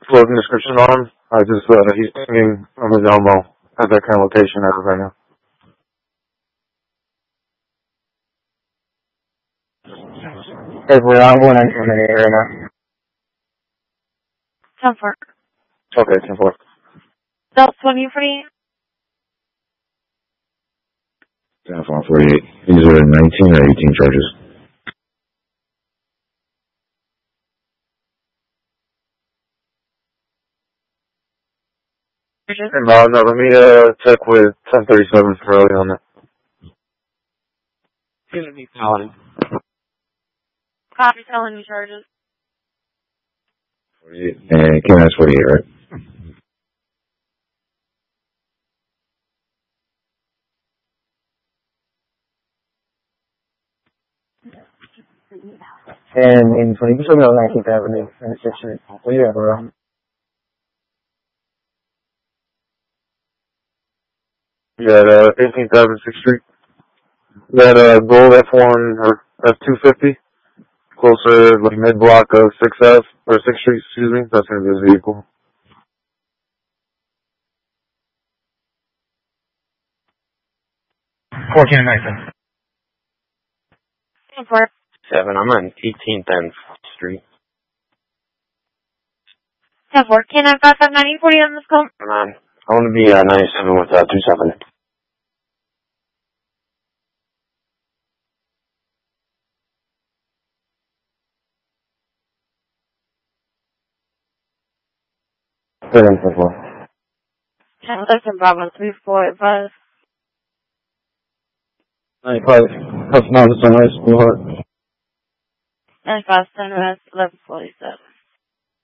clothing description on him. He's hanging on his elbow at that kind of location as of right now. Because we're on 198 right now. 10-4. Okay, 10-4. Delta 2048. 10-4-48. These are 19 or 18 charges. And no, let me check with 1037 for early on that. It's gonna be paladin. Copy, telling me charges. 48. And K9's 48, right? And in 20, you show me on 19th Avenue and 6th Street. What do you have around? Yeah, 18th Avenue, 6th Street. That gold F1 or F250, closer like mid block of 6th Ave or 6th Street, excuse me. That's gonna be his vehicle. $14 and 19. 10-4. 7. I'm on 18th and 4th Street. 10-4. Can I pass up 9040 on this call? I'm on. I want to be 97 with 27. Good info for. 10-13 Bravo 345. 95. That's not the sunrise. 95 Sunrise 1147.